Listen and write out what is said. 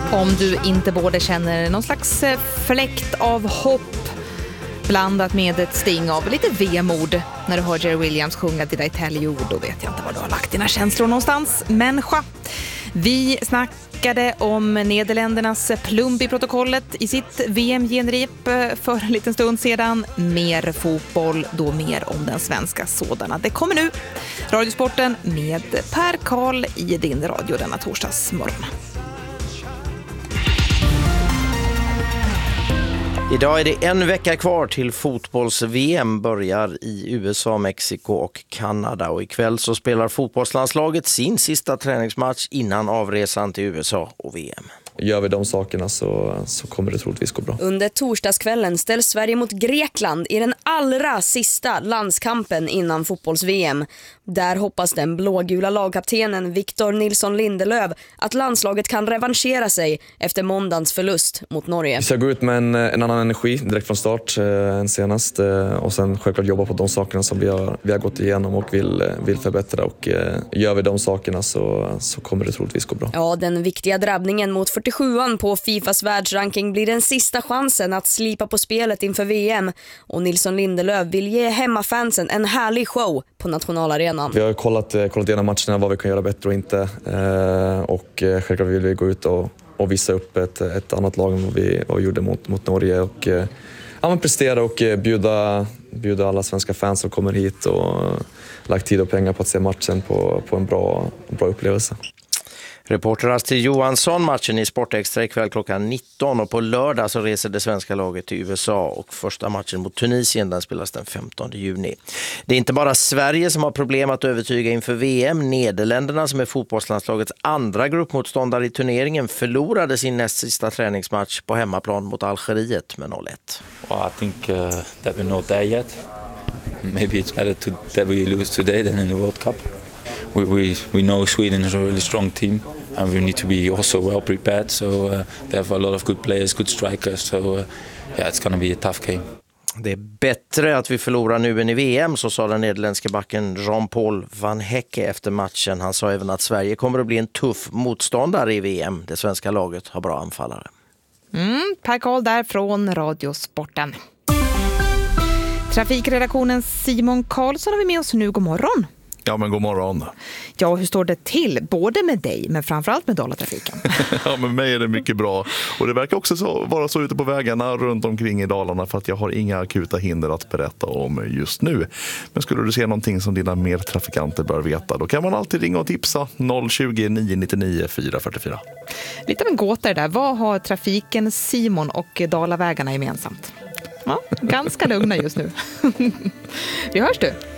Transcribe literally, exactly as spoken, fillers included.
Om du inte både känner någon slags fläkt av hopp blandat med ett sting av lite vemod när du hör Jerry Williams sjunga Did I Tell You, då vet jag inte var du har lagt dina känslor någonstans. Människa. Vi snackade om Nederländernas plump i protokollet i sitt V M-genrep för en liten stund sedan. Mer fotboll, då mer om den svenska sådana. Det kommer nu. Radiosporten med Per Karl i din radio denna torsdagsmorgon. Idag är det en vecka kvar till fotbolls-V M börjar i U S A, Mexiko och Kanada. Och ikväll så spelar fotbollslandslaget sin sista träningsmatch innan avresan till U S A och V M. Gör vi de sakerna så, så kommer det troligtvis gå bra. Under torsdagskvällen ställs Sverige mot Grekland i den allra sista landskampen innan fotbolls-V M. Där hoppas den blågula lagkaptenen Victor Nilsson Lindelöf att landslaget kan revanschera sig efter måndagens förlust mot Norge. Vi ska gå ut med en, en annan energi direkt från start eh, än senast eh, och sen självklart jobba på de sakerna som vi har, vi har gått igenom och vill, vill förbättra. Och eh, gör vi de sakerna så, så kommer det troligtvis gå bra. Ja, den viktiga drabbningen mot fyrtiosjuan på Fifas världsranking blir den sista chansen att slipa på spelet inför V M. Och Nilsson Lindelöf vill ge hemmafansen en härlig show på nationalarenan. Vi har kollat, kollat igenom matcherna, vad vi kan göra bättre och inte. Eh, och självklart vill vi gå ut och, och visa upp ett, ett annat lag än vad vi, vad vi gjorde mot, mot Norge. Och eh, ja, men prestera och bjuda, bjuda alla svenska fans som kommer hit och lagt tid och pengar på att se matchen på, på en bra, en bra upplevelse. Reporter Astrid Johansson, matchen i Sportextra ikväll klockan nitton, och på lördag så reser det svenska laget till U S A och första matchen mot Tunisien den spelas den femtonde juni. Det är inte bara Sverige som har problem att övertyga inför V M. Nederländerna, som är fotbollslandslagets andra gruppmotståndare i turneringen, förlorade sin näst sista träningsmatch på hemmaplan mot Algeriet med noll ett. Well, I think uh, that we're not there yet. Maybe it's better to, that we lose today than in the World Cup. We, we, we know Sweden is a really strong team and we need to be also well prepared, so uh, they have a lot of good players, good strikers, so uh, yeah, it's going to be a tough game. Det är bättre att vi förlorar nu än i V M, så sa den nederländska backen Jean-Paul Van Hecke efter matchen. Han sa även att Sverige kommer att bli en tuff motståndare i V M. Det svenska laget har bra anfallare. Mm, Per Karl där från Radiosporten. Trafikredaktionen Simon Karlsson har vi med oss nu. God morgon. Ja, men god morgon. Ja, hur står det till? Både med dig, men framförallt med Dalatrafiken. Ja, med mig är det mycket bra. Och det verkar också så, vara så ute på vägarna runt omkring i Dalarna, för att jag har inga akuta hinder att berätta om just nu. Men skulle du se någonting som dina medtrafikanter bör veta, då kan man alltid ringa och tipsa noll tjugo, nio nittionio, fyra fyrtiofyra. Lite av en gåta där. Vad har trafiken Simon och Dalavägarna gemensamt? Ja, ganska lugna just nu. Vi hörs du.